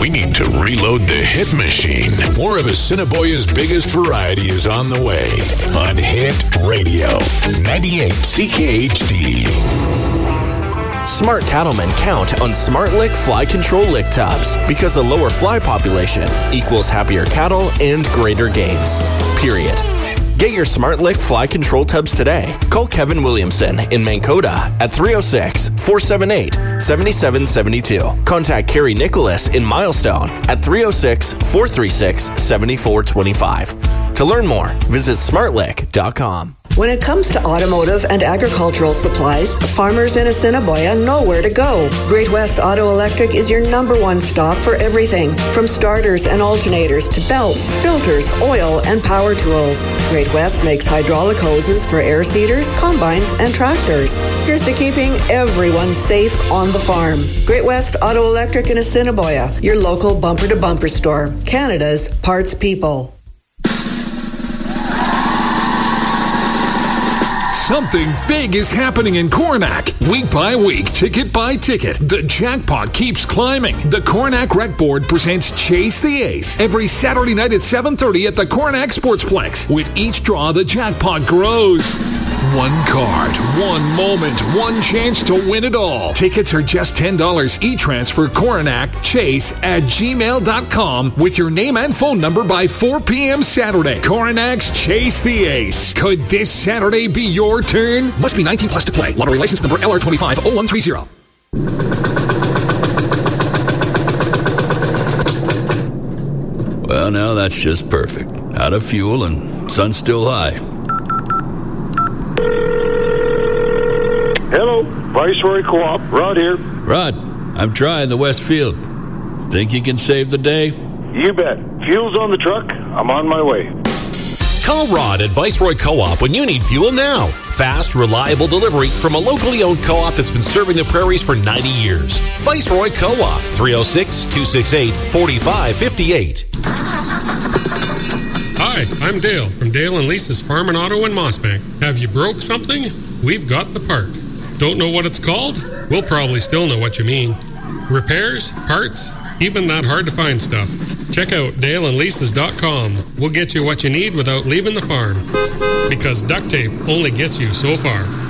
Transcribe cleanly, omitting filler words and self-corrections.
We need to reload the hit machine. More of Assiniboia's biggest variety is on the way on Hit Radio 98 CKHD. Smart cattlemen count on Smart Lick fly control lick tubs because a lower fly population equals happier cattle and greater gains. Period. Get your Smart Lick fly control tubs today. Call Kevin Williamson in Mankota at 306-478-7772. Contact Carrie Nicholas in Milestone at 306-436-7425. To learn more, visit smartlick.com. When it comes to automotive and agricultural supplies, farmers in Assiniboia know where to go. Great West Auto Electric is your number one stop for everything, from starters and alternators to belts, filters, oil, and power tools. Great West makes hydraulic hoses for air seeders, combines, and tractors. Here's to keeping everyone safe on the farm. Great West Auto Electric in Assiniboia, your local bumper-to-bumper store. Canada's parts people. Something big is happening in Coronach. Week by week, ticket by ticket, the jackpot keeps climbing. The Coronach Rec Board presents Chase the Ace every Saturday night at 7:30 at the Coronach Sportsplex. With each draw, the jackpot grows. One card, one moment, one chance to win it all. Tickets are just $10. E-transfer coronachchase@gmail.com with your name and phone number by 4 p.m. Saturday. Coronach's Chase the Ace. Could this Saturday be your turn? Must be 19 plus to play. Lottery license number LR250130. Well, now that's just perfect. Out of fuel and sun's still high. Hello, Viceroy Co-op, Rod here. Rod, I'm trying the West Field. Think you can save the day? You bet. Fuel's on the truck. I'm on my way. Call Rod at Viceroy Co-op when you need fuel now. Fast, reliable delivery from a locally owned co-op that's been serving the prairies for 90 years. Viceroy Co-op, 306-268-4558. Hi, I'm Dale from Dale and Lisa's Farm and Auto in Mossbank. Have you broke something? We've got the part. Don't know what it's called? We'll probably still know what you mean. Repairs, parts, even that hard-to-find stuff. Check out daleandlisas.com. We'll get you what you need without leaving the farm. Because duct tape only gets you so far.